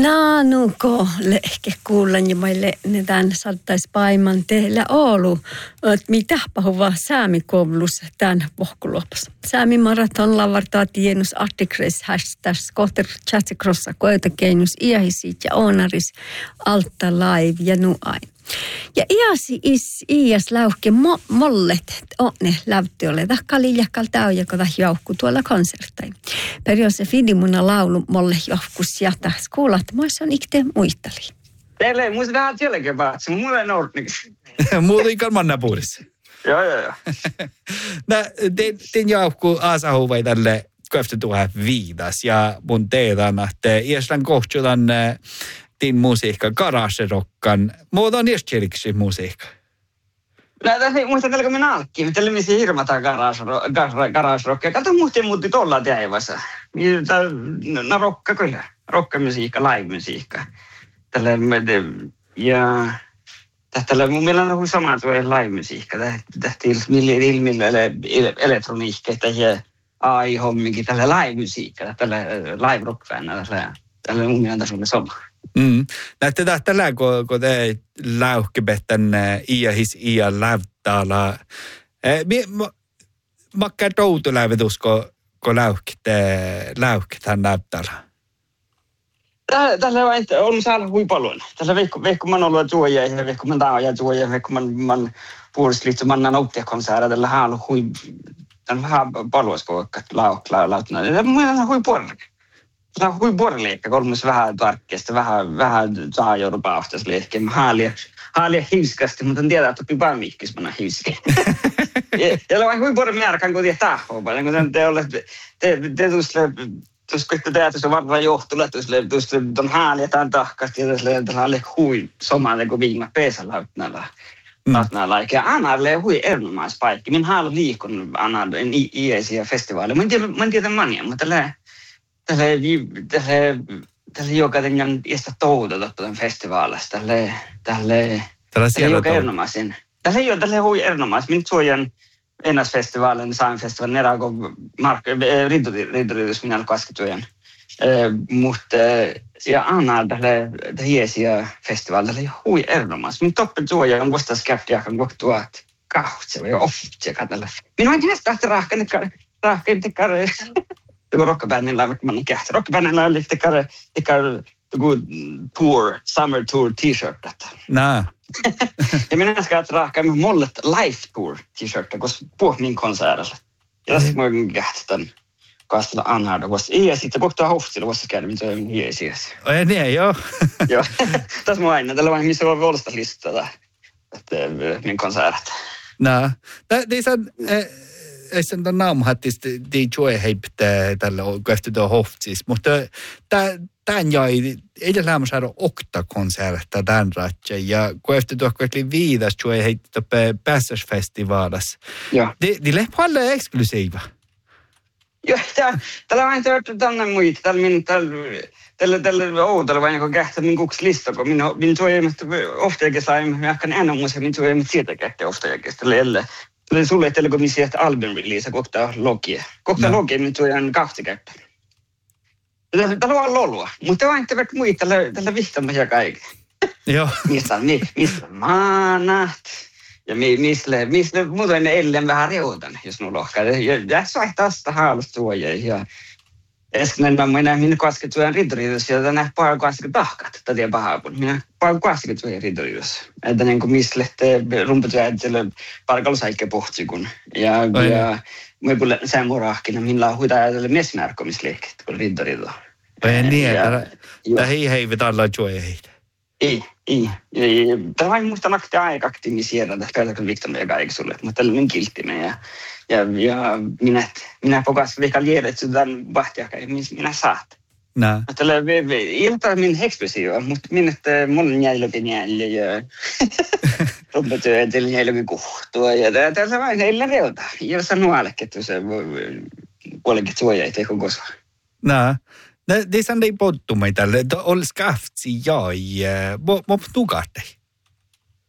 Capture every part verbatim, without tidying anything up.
No, nuko ehkä kuulen ja meille ne tämän saattaisi paiman teillä Oulu, että mitä pahuva Säämi-koulussa tämän vohkuluopassa. Säämi-maraton lavartaa tiennus artikreis hashtag kohter chatsikrossa koeta keinus iähisit ja onaris alta live ja nuai. Ja iäsi is iäs lauhke mo, mollet onne läyttiolle tahkali jakal täyjakota jauhku tuolla konsertain. Periossa fidimuna laulu molle jauhkus ja tahs kuulat, muissa on ikte muistali. Teille muista vähän jälkeen vaan, se mulle on ordniksi. Mulla ei manna puolissa. Joo, joo, joo. Nä, tin jauhku aasahuva tälle köftä tuohon viidas ja mun teetan, että iäslän kohtuutan din musiikka, garagerockan. Muuta on iästjeliksi musiikka? No, tässä ei muista tällä kun minä alkkiin. Tällä missä hirmataan garagerockia. Kato muuten muutti tuolla teivassa. No rocka kyllä. Rockamusiikka, live-musiikka. Tällä ja tällä mun mielestä on sama tuo live-musiikka. Tähti ilmillä elektroniikka ja A I-homminkin. Tällä live-musiikka, tällä live-rock-fännä. Tällä mun mielestä on sama. Mm. Näette tällä, kun, kun te läuhkipetän iähis iä lävtäällä. Makka toutu lävetus, kun, kun läuhkitään lävtäällä? Tällä on saada hui paljon. Tällä veikko, veikko man ollut tuoja ja veikko man tauja tuoja, veikko man, man puolesliitto man nauttiakonserta. Tällä on hui, tällä on vähän paljon skoikka lauhtuna. Tällä on hui paljon. Tämä on hui borleikka, kolmas vähän tarkkeesta, vähän, vähän saa joudu paustas leikkiä. Mä haalia, haalia hiuskasti, mutta en tiedä, että oppi vaan mihkis mä hiuski. ja ja on hui borleikka märkään, kun tiedä tahvoa paljon. Kun te olette, te, te tuossa, tuossa kun te teette, se varmaan johtulla, tuossa on haalia tämän tahkasti, ja tuossa on hui somaalle, kun viimä peesä lautnalla. Lautnalla, ja Anarle on hui erinomaispaikki. Minä haluan liikun Anarle iäisiä festivaaleja. Mä en tiedä, mä en tiedä mania, mutta tällä Tällä tällä joka tämän iästä touta tämän festivaalista. Tällä tällä joka erinomaisen. Tällä ei ole tällä hui erinomaisen. Minä suojan ennäsfestivaalin, Sain-festivaalin erää, kun rintoriitus minä olen kasketujan. Mutta ja Anna tällä iäisiä festivaalilla tällä hui erinomaisen. Minä toppen suojan on vasta skeptiakan kohtuat kahtseva ja offitseka tällä. Minä en tiedä tahti rahkan, rahkan tekare. Kun rockabändillä on man kähtä. Rockabändillä on lite kare, ikar tour, summer tour t-shirtat. Nää. Ja minä ska att raka med mollet life tour t-shirtat, koska på min konsertilla. Ja tässä mä oon kähtä tämän kastella anhärda. Ja sitten kohtaa hoftilla, koska käydä, mitä on hiesiäs. Oi niin, joo. Joo. Tässä mä aina, tällä vain missä voi volsta listaa min konsertat. Nää. Det är ei sen tämän naamhattista ei joe heiptä tällä kähtytä hoftsis, mutta tämän jäi edellään saada okta-konsertta tämän ratja ja kähtytä oli viidas joe heiptä päässäsfestivaalassa. Joo. Det är paljon eksklusiva. Joo, tällä vain tällainen muita, tällä min tällä tällä outolla vain kun kähtä min kuks lista, kun minä minä joe ofta eikä saa minä ehkä enää muuta minä joe mit siitä kähtä ofta eikä tällä Tuli sulle ettei kun missä että album release kohta logia. Kohta no. Logia nyt on kahta kertaa. Tällä on lolua, mutta vain te vet muita tällä tällä vihtamme ja kaikki. Joo. Mistä niin, mistä maanat. Ja mi misle misle muuten ellen vähän reutan, jos nu lohkaa. Ja tässä vaihtaa sitä haalustuoja ja Esken mä minä minä kasketujan rintoriidus ja tänä paljon kasket tahkat tätä pahaa. Minä paljon kasketujan rintoriidus. Että niin kuin misle te rumpetuja parkallusaikke pohti kun ja Ai ja me pulle sen morahkina minä on huita ajatella mesmärkomisleikit kun rintoriidu. Ei niin, että hei hei vitalla joe heitä. Ei, ei. Tämä vain musta nakti aikakti niin sieltä, että päätäkö viktamme ja kaikki sulle. Mutta tällainen kilttinen ja Ja, ja minä, minä pokas vaikka liedät tämän vahtiakai, minä saat. Nää. Tällä ilta min eksplosiiva, mutta minä mun jäilökin jäljä ja rumpetyötellä jäilökin kuhtua. Ja tässä vain heillä reuta. Ja sanoo allekin, että se puolenkin suoja ei tehdä koskaan. Nää. Det är sånt pottu mig tälle. Olis kaftsi jäi. Vad vad tukahti?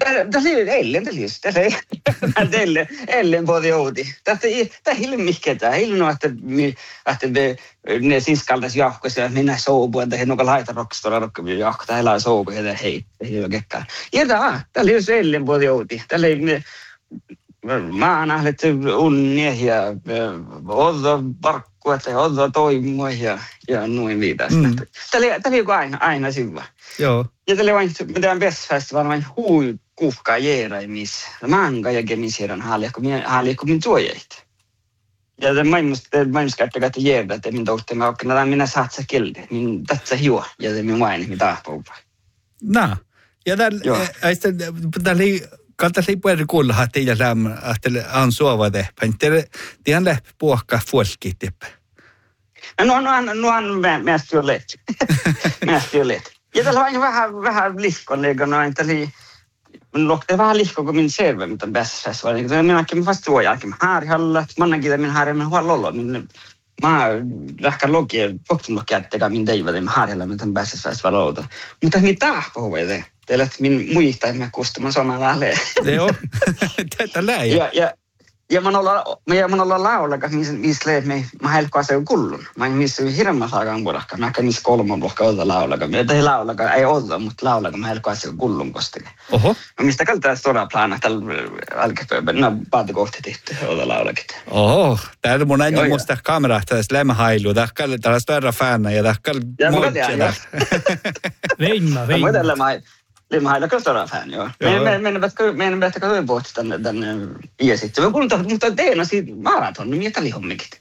Tämä oli eilen, tämä oli eilen, eilen puhuti outi. Tämä ei ole mikään, tämä ei ole, että ne siskaltaisi jahkoisia, että minä soupu, että he nuka laita rokkistora rokkivia jahko, tämä ei laita soupu, että hei, ei ole kekään. Ja tämä, tämä oli eilen puhuti outi. Tämä oli maanahdet unnia ja oddo parkkua tai oddo toimua ja, ja noin viitästä. Mm. Tämä oli joku aina, aina syvä. Joo. Ja tämä oli vain, me tämän Bässfestival vain hui kuhkaa jeeraimis. Manga ja gemisieran haalikko min tuojeit. Ja tämä maailmassa käyttää jeerda, että min tohti mä okkana, minä saat sä kilti, min tatsa hiua ja tämä min vain, min tahpaupa. Nää. Ja tämä oli... Kaltaisi ei puhuta kuulla, että ei lämmä, että on suova tehpäin. Tiedän läpi puhkaa folkit teppä. No, no, no on määsti jo leet. Määsti jo leet. Ja tällä on vähän, vähän lihkon, eikö noin, täli... Lokte vähän lihkon, kun min serve, mitä Bässfestival. Minä hakin vasta suojaakin. Haarihalla, mannankin, että min haarimme huolella lollo. Mä lähkän logia, poksun logia, että min teivät, että haarihalla, mitä Bässfestival outa. Mutta min tahpohuva ei tee. Teillä min muista emme kustamaan saman lähleen. Joo, tätä läi. Ja, ja, ja mä oon olla laulakas, missä leet me, mä helkkoa se on kullun. Mä en missä hirveän saakaan kuulakkaan. Mä en missä kolman luokka olla laulakas. Mä ei laulakas, ei olla, mutta laulakas mä helkkoa se on kullun kostakin. Oho. Mä mistä kaltaa stora plana tällä alkepööpän, nää paatikohti tehty olla laulakit. Oho, täällä mun aina musta kameraa tässä lämmähailu. Tähkällä täällä stora fänä ja tähkällä moitjella. Veimma, veimma. Mä hain aika stora fan, joo. Meidän päästä katsoin pohti tänne, tänne iäsitse. Mä kuulin, mutta teena siitä maraton, niin mitä lihommikit?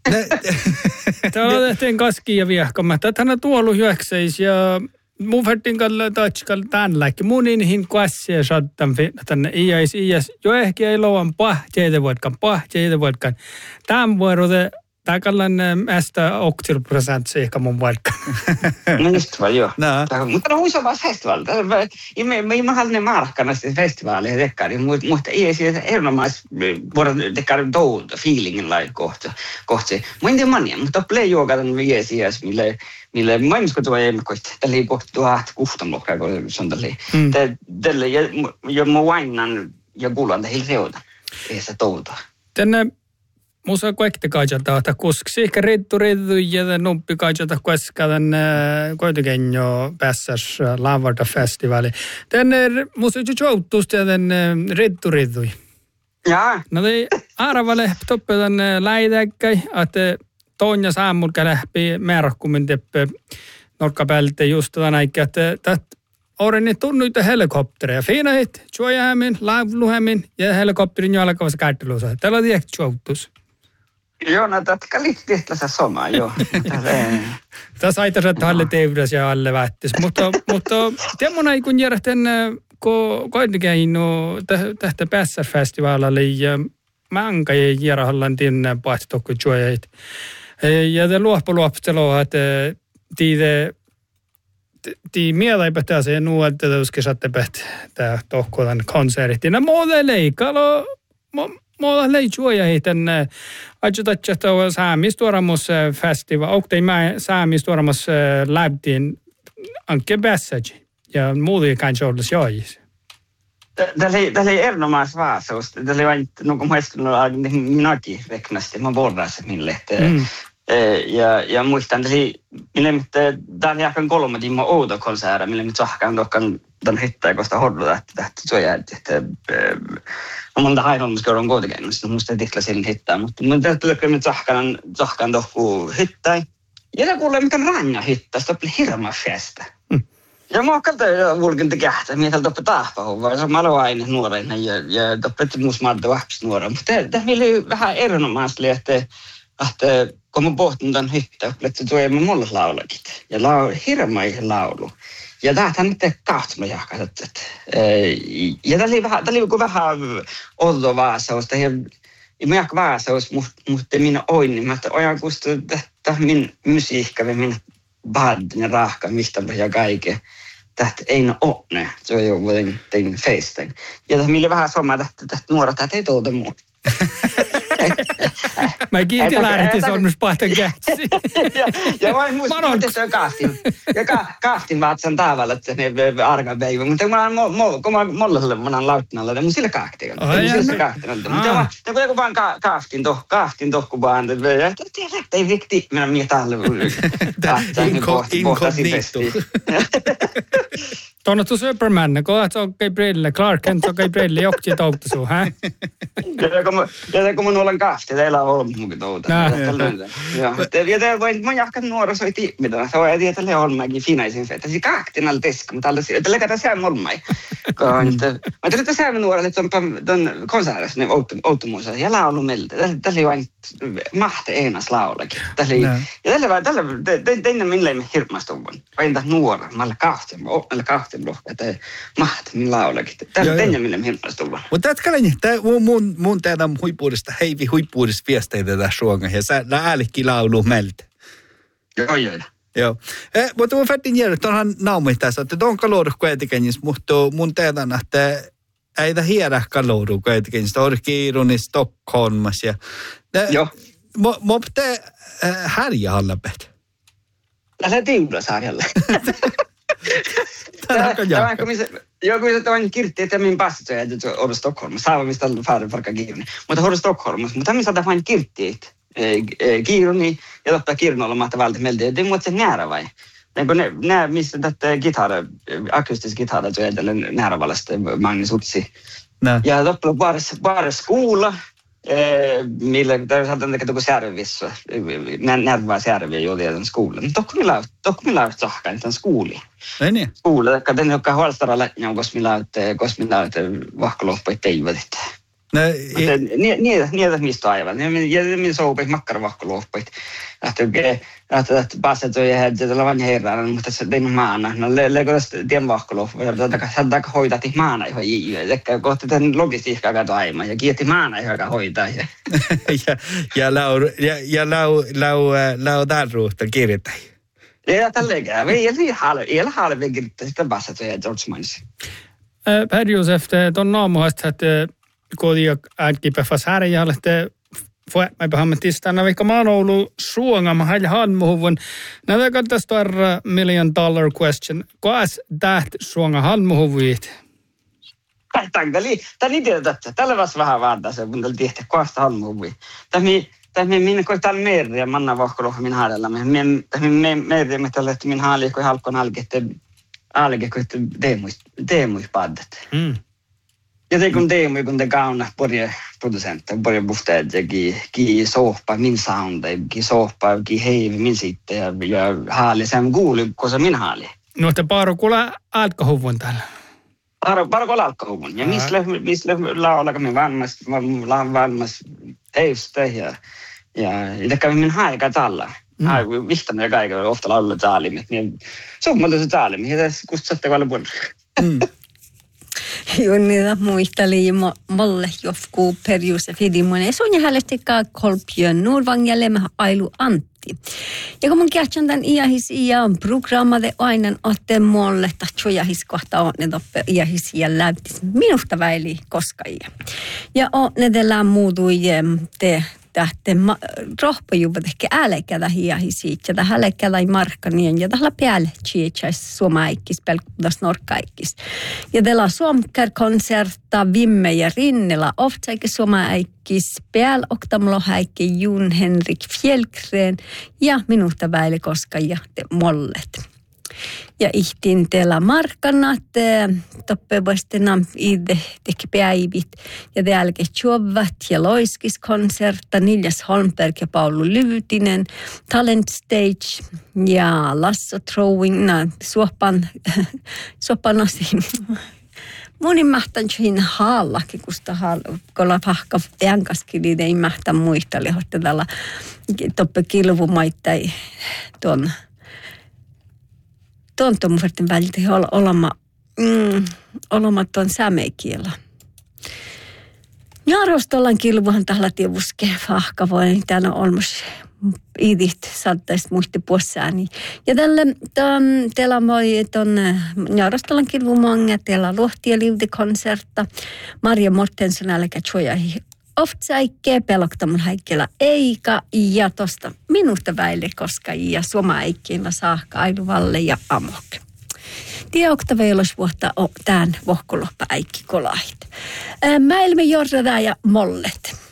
Täällä tehtiin kaskia ja viehkamme. Tänä tuolu hyökseis ja mun vertin kalla tatskal tämän läkki. Mun inhin kassia sattan tänne iäis iäs. Jo ehkä ei loan pahteita voitkaan, pahteita voitkaan. Tämän vuorote... Tämä kallan ästä oktir prosentsi ehkä mun vaikka. No just vaan, joo. No. Mutta no huisa vaan festival. Mä mä haluan ne markkana sitten festivaaleja tekkari, mutta ei siis erinomais voida tekkari touta feelingin lai kohta. Kohta. Mä en tiedä mania, mutta play juokaa tämän viesiäs, mille mille maailmassa tuo ei koita. Tällä ei kohta tuhat kuhtan luokkaa, kun se on tällä. Tällä ja mä vainan ja kuulan tähän reuta. Ei se touta. Tänne musa kaikki kaitsata, että koska ehkä reittu reittu ja nuppi kaitsata koska tänne kuitenkin jo päässäs Lavarta festivali. Tänne musa joutusti tänne reittu reittu. Jaa. No te arvale toppe tänne läitäkkäi, että toinen saamulka lähti määräkkumin teppe norkkapäältä just tänä aikaa, että Oren tunnuita helikoptereja. Fiinahit, juojahämin, laivluhämin ja helikopterin jalkavassa käyttöluosa. Tällä on tiedäkö joutus. Joo, no tätä liittyy tässä samaa, joo. Tässä aitas, että alle teivdas ja alle vähtis. Mutta, mutta tiedämona ei kun järjestän, kun koitinkin no, tästä Bässfestivalille ja manka ja järjehallan tinne pahtoi tokko juojahit. Ja te luoppu-luopputelua, että tiide Tii mieläipä se nuolta tuossa saatte pähti tämä tohkolan konsertti. No muuta leikalo, muuta leikjuoja heitän ajatatja tuo saamistuoramus festival. Oktei mä saamistuoramus läptiin anke Bässäji ja muuta kanssa olla jois. Tämä oli erinomaisesti vaasaus. Tämä oli vain, no kun mä äsken minäkin veknästi, mä borrasin mille. Ja, ja muistan, että tämä oli ehkä kolme tiimaa outo konserta, millä nyt sahkaan tuokkaan tämän hittaa, koska hodluta, että tämä on jäädä. No monta hainolmuskeuraa on kuitenkin, mutta musta ei tihla silin hittaa. Mutta tämä tuli nyt sahkaan, sahkaan tuokku hittaa. Ja tämä kuulee, mikä ranja hittaa, sitä oli hirma festa. Ja mä oon kalta vulkin tekähtä, mitä toppa tahpahu, vaan se on malo aina nuorena ja, ja toppa muus maadda vahpis nuora. Mutta tämä oli vähän erinomaisesti, että että kun mä pohtin tämän hittaa, että tuo ei mulle laulakit. Ja lau, hirma ihan laulu. Ja tämähän nyt kahtuma jahkaa. Ja tämä oli vähän, tämä oli vähän ollo vaasaus. Ja mä jahka vaasaus, mutta minä oin, niin mä ojan kustu, että min musiikka, min badden ja rahka, mistä ja kaiken. Tästä ei ole ne, se on jo vuoden tein feisten. Ja tämä oli vähän sama, että nuoret, että ei tuolta muuta. Mä kiitin lähdettiin sonmus pahtan kätsi. Ja mä en muista, että se on kaahtin. Ja kaahtin vaatsan tavalla, että se ne argan päivä. Mutta kun mä mollaselle monan lauttinalla, niin mun sillä kaahtin. Mun sillä kaahtin. Mutta kun vaan kaahtin toh, kaahtin toh, kun vaan. Ei rikti, minä mietin alle. Inkognito. Tuonne tu Superman, kun olet okei brille, Clark Kent okei brille, jokti touta sun, hä? Ja se kun mun olen kaahti, teillä on ollut munkin touta. Ja te voin, mä jahkan nuoriso ei tiimmitä, se on tietysti olmaankin finaisin fettä. Se kaahtin alla teska, mutta alla että leikata säämme olmaai. Mä tein, että säämme nuorelle, että on konsertissa, ne outtomuussa, ja laulu meiltä. Tässä oli vain mahte eenas laulakin. Ja tällä tein minne me hirmastuvun. Vain tässä nuora, mä olen kaahti, mä olen kaahti. Että mahti minä laulakin. Tämä teidän mille hirmastuvun. Mutta tätkäläni, mun, mun tehdään huippuudesta, heivi huippuudesta viesteitä tässä suonga, ja sä äälikki laulu meiltä. Joo, joo. Joo. Eh, mutta mun fättin järjellä, että onhan naumi tässä, että on kaloodu kuitenkin, mutta mun tehdään, että ei tämä hiedä kaloodu kuitenkin, sitä on kiiruni Stockholmas. Ja, joo. Mä pitää härjä hallapet. Lähdä tiulasarjalle. Tämä on jakka. Joo, kun se on kirtti, että min passit on jäänyt Åre Stockholm. Saamme mistä färre farka kiiruni. Mutta Åre Stockholm, mutta tämä saadaan vain kirttiit. Kiiruni ja totta kiirunolla mahtaa vältä meiltä. Det är mot se nära vai. Nämä, missä tätä gitara, akustisk gitara, så är det nära vallasta Magnus Utsi. Ja totta bara bara skola. Millä där hade det kunnat servissa. Närvaa servia jo den skolan. Tokkumilla tokkumilla sahka inte en skoli. Nej nej. Skola, kad den joka halstaralla ja kosmilla että kosmilla että vahkoloppa teivät. Nej, ni ni ni mistä aivan. Ja min soupit makkarvahkoloppa. Että että että passet ja hädä lavan herran, mutta se den maana. No legost den vahkoloppa. Ja tätä saada hoitaa ti maana ihan i. Että kohta den logistiikkaa kato aivan ja kiitti maana joka hoitaa. ja ja lau ja ja lau lau lau darruutta kirjoittaa. Ja tälläkään. Ei ei haale, ei haale vegittä sitä passet ja George Mines. Per Josef, ton naamuhasta että kodia äkkipäfäs härjälle, että voi mä pahamme tistaina, vaikka mä oon ollut suonga, mä haluan hanmuhuvun. Näitä katsotaan tarra million dollar question. Kuas täht suonga hanmuhuvuit? Tämä oli tietää, tällä vasta vähän vaadaan se, kun tällä tiehtä kuasta hanmuhuvuit. Tämä minä kun täällä merriä, manna vahkoloha minä haadella. Tämä merriä, mitä tällä, että minä haali, kun halkon alki, että alki, kun teemuispaddet. Mm. Ja det kun Teemu kun det kauna börja producenter börja bostäder gi gi sohpa min sound gi sohpa gi hei min sitte ja ja haali sen kuuli kosa min haali. No te paro kula alkohuvun täällä. Paro paro kula alkohuvun ja misle misle laulaka min vannas la vannas teistä ja ja det kan min haika talla. Ai vistan ja kaikki ofta laulaa taalimet niin summalta se taalimi ja tässä kustatte kalpun. Junnilla muisteli molle jofku per Josef Hidimonen. Se on ja hällestikaa kolpjön Nurvang ja Lemä Ailu Antti. Ja kun mun kähtsän tämän iähis iän programmade aina otte molle tahtso iähis kohta on ne toppe iähis iän läptis minusta väili koska iä. Ja on ne tällä muutui te tähte rohpajuvat ehkä äälekädä hiahisiit ja tähän äälekädä ei markkanien ja tähän päälle chiechais suomaikkis pelkutas norkkaikkis. Ja tällä suomkärkonserta Vimme ja Rinnela oftsäike suomaikkis päällä oktamlo häikki Jun Henrik Fjällgren ja minusta väile koska ja te mollet. Ja ihtin teillä markkanat, toppevastena itse teki päivit. Ja täälläkin Tjuovat ja Loiskis-konsertta, Niljas Holmberg ja Paulu Lyvytinen, Talent Stage ja Lasso Throwing, no, suopan, suopan osin. Monin mahtan siinä haallakin, kun sitä haalla pahka jänkaskin, niin ei mahtan muista lihotta tällä toppe kilvumaittain tuon. Tuon mun verran välillä olema, mm, olema tuon sämeikielä. Jarostollan kilvuhan tällä tievuske fahka voi, täällä on olmus idit saattaisi muisti puossääni. Ja tällä, täällä voi tuon Jarostollan kilvumanga, täällä Luhti- ja Liuti-konsertta. Maria Mortensen älkä tjoja oftsäikkeen peloktamon häikkellä eikä ja tosta minusta väille koska ja soma äikkiinä saakka ailuvalle ja amokke. Tiedokta veilos vuotta tämän vohkoloppa äikki kolahit. Mäilme jordataan ja mollet.